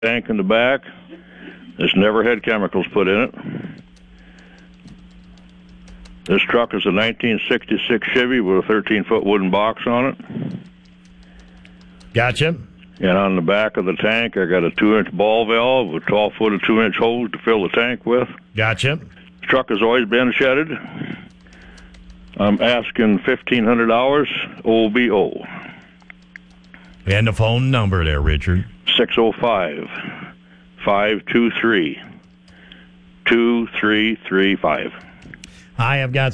tank in the back. It's never had chemicals put in it. This truck is a 1966 Chevy with a 13-foot wooden box on it. Gotcha. And on the back of the tank, I got a 2-inch ball valve with 12-foot of 2-inch hose to fill the tank with. Gotcha. The truck has always been shedded. I'm asking $1,500 OBO. And the phone number there, Richard. 605-523-2335. I have got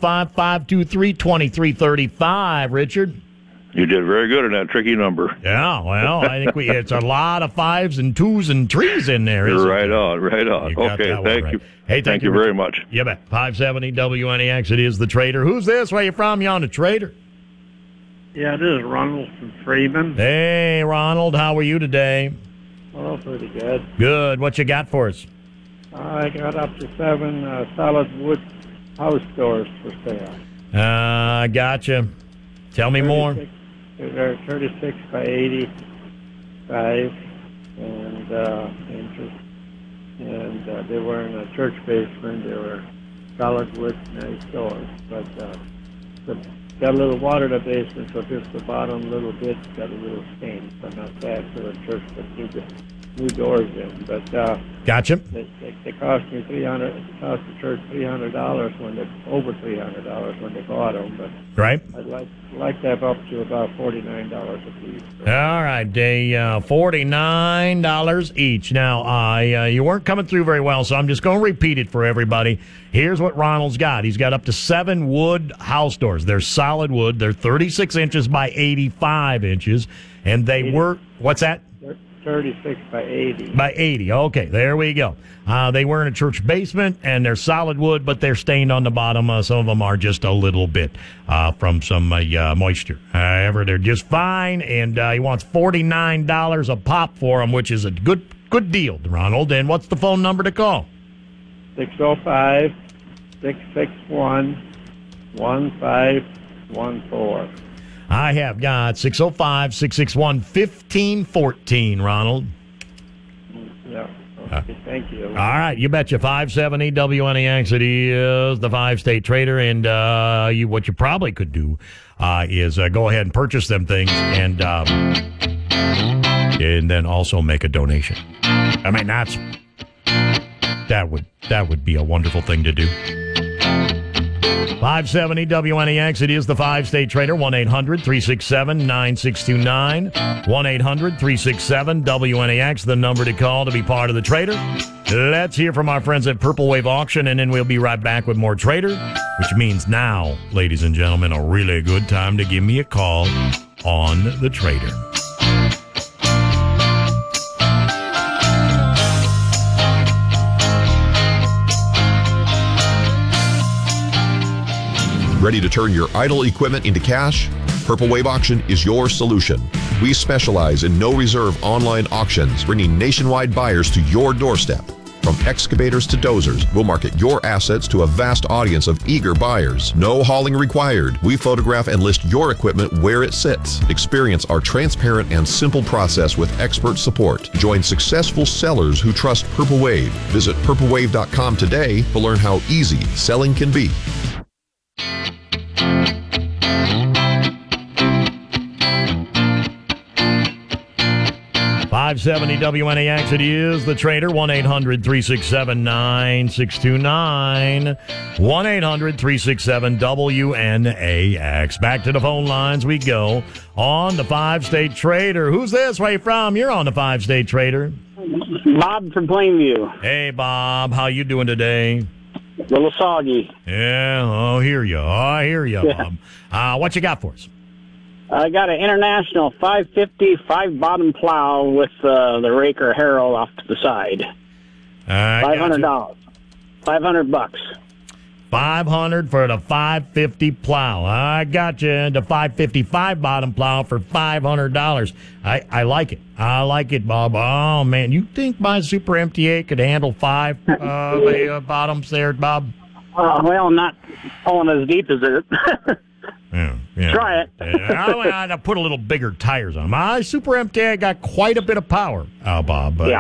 605-523-2335, Richard. You did very good in that tricky number. Yeah, well, I think it's a lot of 5s and 2s and 3s in there. You're right on. Okay, thank you. Hey, thank you very much. You bet. 570 WNEX, it is the Trader. Who's this? Where you from? You on the Trader? Yeah, this is Ronald from Freeman. Hey, Ronald, how are you today? Oh, pretty good. Good. What you got for us? I got up to 7 solid wood house doors for sale. Gotcha. Tell me more. They're 36 by 85 inches, and they were in a church basement. They were solid wood, nice doors, but got a little water in the basement, so just the bottom little bit got a little stain. So not bad for the church, but need new doors in. But gotcha. They cost me $300. It cost the church $300 when they over $300 when they bought them. But right. I'd like to have up to about $49 a piece. All right, $49 each. Now, you weren't coming through very well, so I'm just going to repeat it for everybody. Here's what Ronald's got. He's got up to 7 wood house doors. They're solid wood. They're 36 inches by 85 inches, and they were what's that? 36 by 80. By 80. Okay, there we go. They were in a church basement, and they're solid wood, but they're stained on the bottom. Some of them are just a little bit from some moisture. However, they're just fine, and he wants $49 a pop for them, which is a good deal, Ronald. And what's the phone number to call? 605-661-1514. I have got 605-661-1514, Ronald. Yeah. Okay, thank you. All right, you betcha. 570 WNEX. It is the 5-state Trader, and what you probably could do is go ahead and purchase them things, and then also make a donation. I mean, that would be a wonderful thing to do. 570 WNEX. It is the 5-state Trader. 1-800-367-9629. 1-800-367-WNEX. The number to call to be part of the Trader. Let's hear from our friends at Purple Wave Auction, and then we'll be right back with more Trader, which means now, ladies and gentlemen, a really good time to give me a call on the Trader. Ready to turn your idle equipment into cash? Purple Wave Auction is your solution. We specialize in no-reserve online auctions, bringing nationwide buyers to your doorstep. From excavators to dozers, we'll market your assets to a vast audience of eager buyers. No hauling required. We photograph and list your equipment where it sits. Experience our transparent and simple process with expert support. Join successful sellers who trust Purple Wave. Visit purplewave.com today to learn how easy selling can be. 570 WNEX. It is the Trader. 1-800-367-9629. 1-800-367-WNAX. Back to the phone lines we go on the 5-state Trader. Who's this? Where you from? You're on the 5-state Trader. Bob from Plainview. Hey, Bob. How you doing today? A little soggy. Yeah, I hear you, Yeah. Bob. What you got for us? I got an International 550 5-bottom plow with the rake or harrow off to the side. $500. $500. $500 for the 550 plow. I got you. The 555 bottom plow for $500. I like it. I like it, Bob. Oh man, you think my Super MTA could handle 5 bottoms there, Bob? Well, not pulling as deep as it. Yeah. Yeah. Try it. I put a little bigger tires on them. Super empty, I got quite a bit of power, Bob. Yeah.